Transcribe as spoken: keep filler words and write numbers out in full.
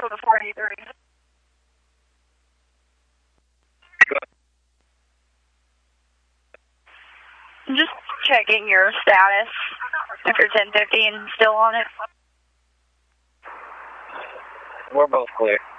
Central to four eighty-three. Just checking your status. If you're ten fifty and still on it. We're both clear.